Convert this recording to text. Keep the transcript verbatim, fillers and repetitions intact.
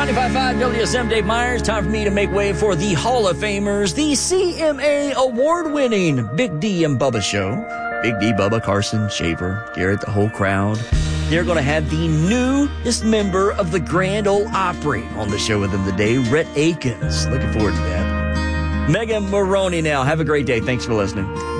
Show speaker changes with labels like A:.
A: ninety-five point five W S M, Dave Myers. Time for me to make way for the Hall of Famers, the C M A award-winning Big D and Bubba Show. Big D, Bubba, Carson, Shaver, Garrett, the whole crowd. They're going to have the newest member of the Grand Ole Opry on the show with them today, Rhett Akins. Looking forward to that. Megan Maroney now. Have a great day. Thanks for listening.